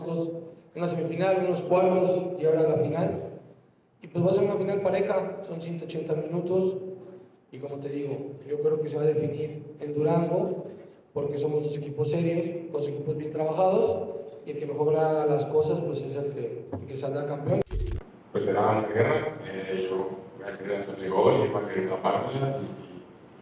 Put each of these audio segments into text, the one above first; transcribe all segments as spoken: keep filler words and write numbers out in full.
nosotros en la semifinal, en los cuartos y ahora en la final. Y pues va a ser una final pareja, son ciento ochenta minutos. Y como te digo, yo creo que se va a definir en Durango, porque somos dos equipos serios, dos equipos bien trabajados, y el que mejor haga las cosas pues es el que, el que saldrá campeón. Pues será una guerra, eh, yo voy a querer hacerle gol y voy a querer tapármelas y, y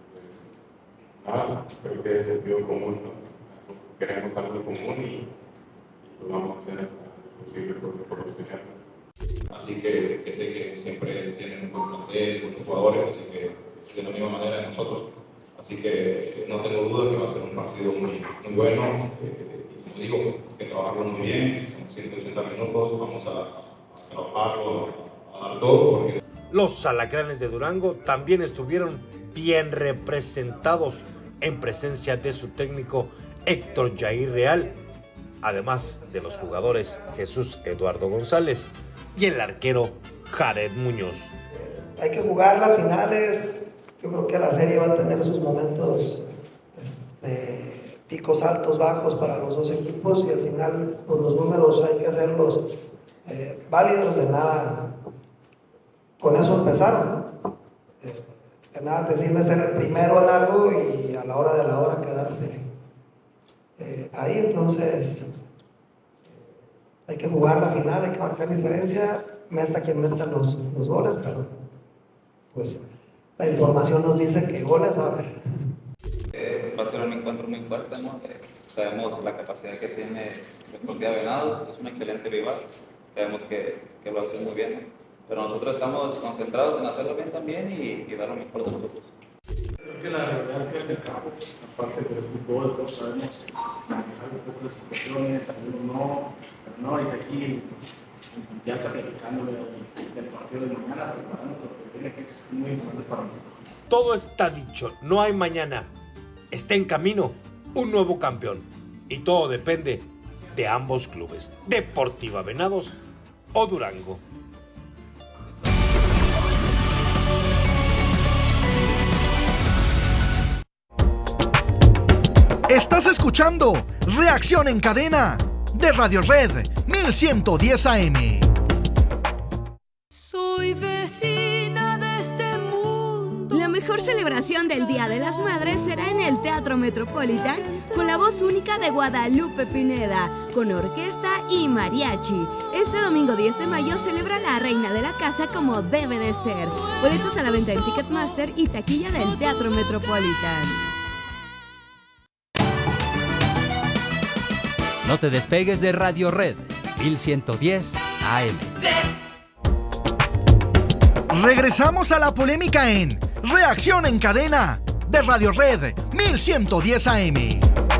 pues nada, creo que es sentido común, ¿no? Queremos algo común y, y pues vamos a hacer hasta lo posible por, por obtenerlo. Así que, que sé que siempre tienen un buen plantel, buenos jugadores, así que de la misma manera de nosotros. Así que no tengo duda que va a ser un partido muy, muy bueno. Eh, y como digo, hay que trabajarlo muy bien, son ciento ochenta minutos, vamos a, a trabajarlo, a dar todo. Porque... Los alacranes de Durango también estuvieron bien representados en presencia de su técnico Héctor Jair Real, además de los jugadores Jesús Eduardo González y el arquero Jared Muñoz. Hay que jugar las finales. Yo creo que la serie va a tener sus momentos, este, picos altos, bajos para los dos equipos, y al final pues, los números hay que hacerlos eh, válidos. De nada, con eso empezaron. Eh, de nada te sirve ser el primero en algo y a la hora de la hora quedarte eh, ahí. Entonces hay que jugar la final, hay que marcar diferencia, meta quien meta los, los goles, pero pues la información nos dice que goles va a haber. Eh, va a ser un encuentro muy fuerte, ¿no? Eh, sabemos la capacidad que tiene el Club de Venados, es un excelente rival, sabemos que, que lo hace muy bien, ¿no? Pero nosotros estamos concentrados en hacerlo bien también y, y dar lo mejor de nosotros. Creo que la realidad que en el campo, aparte que es fútbol, todos sabemos manejar un poco las situaciones, algunos no, pero no, y aquí en confianza platicando del, del partido de mañana, preparando todo lo que viene, que es muy importante para nosotros. Todo está dicho, no hay mañana. Está en camino un nuevo campeón. Y todo depende de ambos clubes, Deportiva Venados o Durango. Estás escuchando Reacción en Cadena de Radio Red mil ciento diez A M. Soy vecina de este mundo. La mejor celebración del Día de las Madres será en el Teatro Metropolitan con la voz única de Guadalupe Pineda, con orquesta y mariachi. Este domingo diez de mayo celebra la reina de la casa como debe de ser. Boletos a la venta en Ticketmaster y taquilla del Teatro Metropolitan. No te despegues de Radio Red mil ciento diez A M. Regresamos a la polémica en Reacción en Cadena de Radio Red mil ciento diez A M.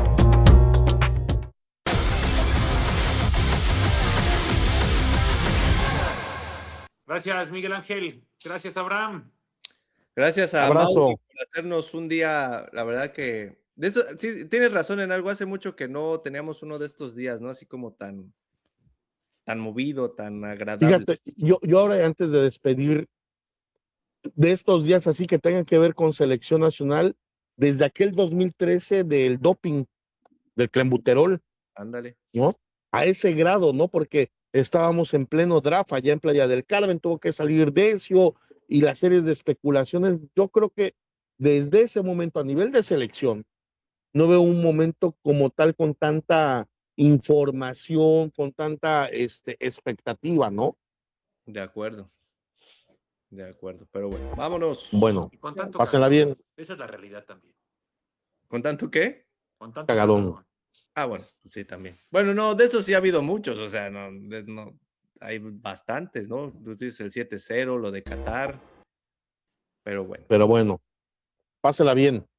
Gracias, Miguel Ángel. Gracias, Abraham. Gracias a Abrazo. Mauri por hacernos un día, la verdad que... De eso, sí, tienes razón en algo, hace mucho que no teníamos uno de estos días, ¿no? Así como tan, tan movido, tan agradable. Fíjate, yo, yo ahora antes de despedir de estos días así que tengan que ver con selección nacional, desde aquel dos mil trece del doping, del clenbuterol, Ándale. ¿no? A ese grado, ¿no? Porque estábamos en pleno draft allá en Playa del Carmen, tuvo que salir Decio y las series de especulaciones. Yo creo que desde ese momento a nivel de selección, no veo un momento como tal con tanta información, con tanta este, expectativa, ¿no? De acuerdo. De acuerdo, pero bueno, vámonos. Bueno, Y con tanto pásenla cagadón. bien. Esa es la realidad también. ¿Con tanto qué? Con tanto Cagadón. Ah, bueno, pues sí, también. Bueno, no, de eso sí ha habido muchos, o sea, no, de- no hay bastantes, ¿no? Tú dices el siete cero, lo de Qatar, pero bueno. Pero bueno, pásenla bien.